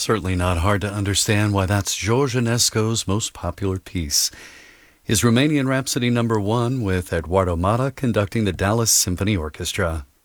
Certainly not hard to understand why that's George Enesco's most popular piece. His Romanian Rhapsody No. 1 with Eduardo Mata conducting the Dallas Symphony Orchestra.